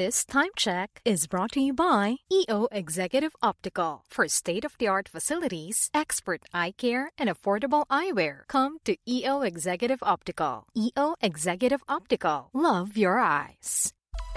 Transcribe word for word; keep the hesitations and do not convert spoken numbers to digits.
This time check is brought to you by E O Executive Optical. For state-of-the-art facilities, expert eye care, and affordable eyewear, come to E O Executive Optical. E O Executive Optical. Love your eyes.